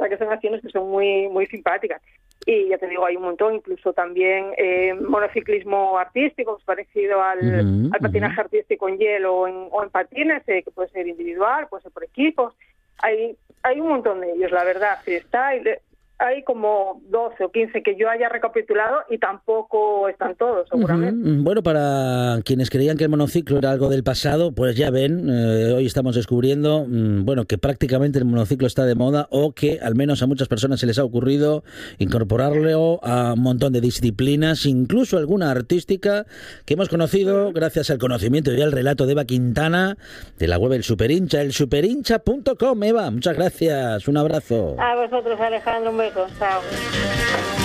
verdad que son acciones que son muy, muy simpáticas. Y ya te digo, hay un montón, incluso también monociclismo artístico, parecido al patinaje artístico en hielo o en patines, que puede ser individual, puede ser por equipos. Hay un montón de ellos, la verdad. Sí, hay como 12 o 15 que yo haya recapitulado y tampoco están todos, seguramente. Bueno, para quienes creían que el monociclo era algo del pasado, pues ya ven, hoy estamos descubriendo, bueno, que prácticamente el monociclo está de moda, o que al menos a muchas personas se les ha ocurrido incorporarlo a un montón de disciplinas, incluso alguna artística, que hemos conocido gracias al conocimiento y al relato de Eva Quintana, de la web El Superhincha, elsuperincha.com. Eva, muchas gracias, un abrazo. A vosotros, Alejandro, un beso. Chao.